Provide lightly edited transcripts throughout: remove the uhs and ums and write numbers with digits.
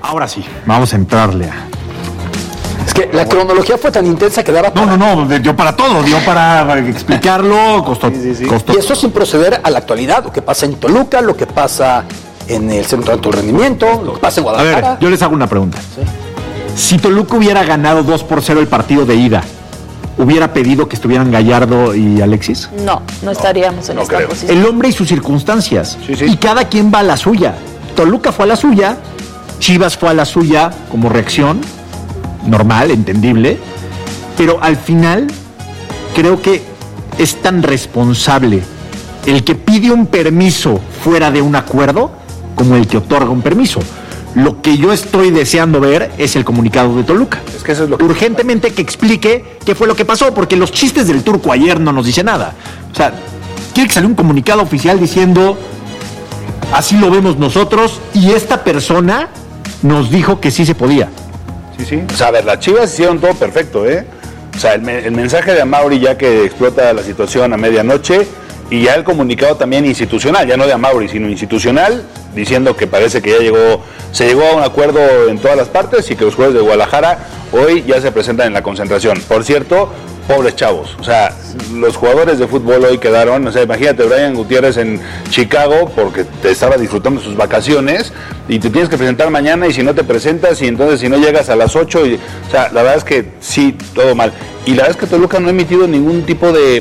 Ahora sí, vamos a entrarle a... Es que la cronología fue tan intensa que daba para... No, dio para todo, dio para explicarlo, costó. Y eso sin proceder a la actualidad, lo que pasa en Toluca, lo que pasa en el Centro de Alto Rendimiento, lo que pasa en Guadalajara. A ver, yo les hago una pregunta. Sí. Si Toluca hubiera ganado 2-0 el partido de ida, ¿hubiera pedido que estuvieran Gallardo y Alexis? No estaríamos en esta posición. El hombre y sus circunstancias. Sí. Y cada quien va a la suya. Toluca fue a la suya, Chivas fue a la suya como reacción, normal, entendible, pero al final creo que es tan responsable el que pide un permiso fuera de un acuerdo como el que otorga un permiso. Lo que yo estoy deseando ver es el comunicado de Toluca. Es que eso es lo que... Urgentemente que explique qué fue lo que pasó, porque los chistes del Turco ayer no nos dice nada. O sea, quiere que salga un comunicado oficial diciendo, así lo vemos nosotros, y esta persona nos dijo que sí se podía. Sí. O sea, a ver, las Chivas hicieron todo perfecto, ¿eh? O sea, el mensaje de Amaury ya que explota la situación a medianoche, y ya el comunicado también institucional, ya no de Amaury, sino institucional, diciendo que parece que se llegó a un acuerdo en todas las partes y que los jugadores de Guadalajara hoy ya se presentan en la concentración. Por cierto, pobres chavos, o sea, los jugadores de fútbol hoy quedaron, o sea, imagínate Brian Gutiérrez en Chicago porque te estaba disfrutando sus vacaciones y te tienes que presentar mañana y si no te presentas y entonces si no llegas a las 8, o sea, la verdad es que sí, todo mal. Y la verdad es que Toluca no ha emitido ningún tipo de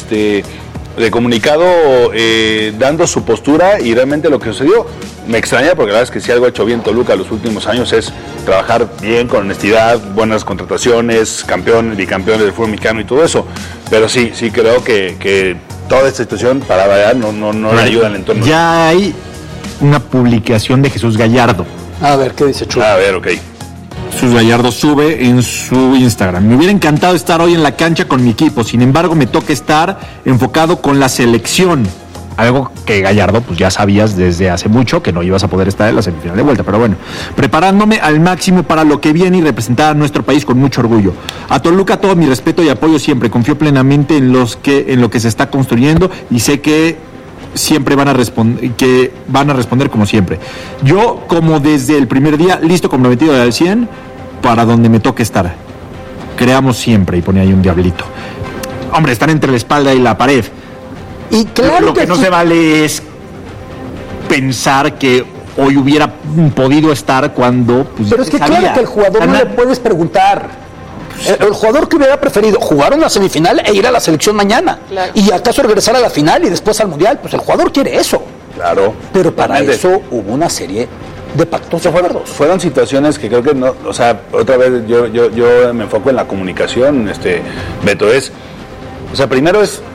comunicado dando su postura y realmente lo que sucedió me extraña porque la verdad es que si algo ha hecho bien Toluca los últimos años es trabajar bien, con honestidad, buenas contrataciones, bicampeones del fútbol mexicano y todo eso, pero sí creo que toda esta situación para variar no le ayuda al entorno. Ya hay una publicación de Jesús Gallardo. A ver, ¿qué dice Chulo? A ver, ok. Jesús Gallardo sube en su Instagram: me hubiera encantado estar hoy en la cancha con mi equipo, sin embargo me toca estar enfocado con la selección. Algo que Gallardo pues ya sabías desde hace mucho que no ibas a poder estar en la semifinal de vuelta, pero bueno, preparándome al máximo para lo que viene y representar a nuestro país con mucho orgullo. A Toluca todo mi respeto y apoyo siempre, confío plenamente en lo que se está construyendo y sé que siempre van a responder como siempre. Yo, como desde el primer día, listo, comprometido al 100 para donde me toque estar. Creamos siempre, y pone ahí un diablito. Hombre, están entre la espalda y la pared. Y claro lo que no se vale es pensar que hoy hubiera podido estar cuando... Pues, pero es que claro que el jugador no le puedes preguntar. El jugador que hubiera preferido jugar una semifinal e ir a la selección mañana. Claro. Y acaso regresar a la final y después al mundial. Pues el jugador quiere eso. Claro. Pero para eso hubo una serie de pactos y acuerdos. Fueron situaciones que creo que no, o sea, otra vez yo me enfoco en la comunicación, Beto, o sea, primero es